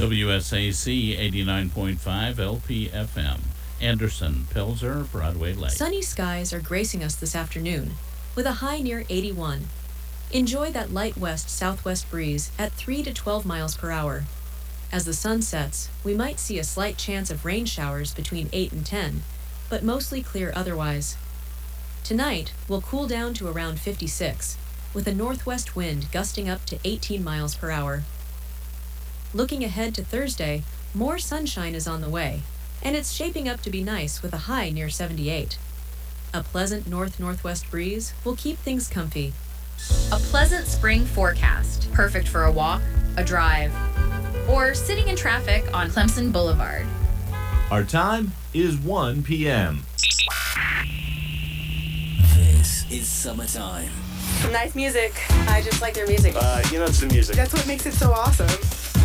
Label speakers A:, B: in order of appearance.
A: WSAC 89.5 LPFM. Anderson, Pilser, Broadway Lake.
B: Sunny skies are gracing us this afternoon, with a high near 81. Enjoy that light west-southwest breeze at 3 to 12 miles per hour. As the sun sets, we might see a slight chance of rain showers between 8 and 10, but mostly clear otherwise. Tonight, we'll cool down to around 56, with a northwest wind gusting up to 18 miles per hour. Looking ahead to Thursday, more sunshine is on the way, and it's shaping up to be nice with a high near 78. A pleasant north-northwest breeze will keep things comfy.
C: A pleasant spring forecast, perfect for a walk, a drive, or sitting in traffic on Clemson Boulevard.
D: Our time is 1 p.m.
E: This is summertime.
F: Nice music. I just like their music.
G: It's the music.
F: That's what makes it so awesome.